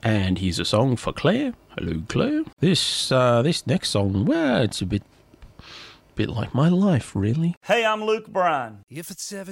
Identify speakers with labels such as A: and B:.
A: And here's a song for Claire. Hello, Claire. This next song, well, it's a bit like my life, really.
B: Hey, I'm Luke Bryan.
C: If it's 7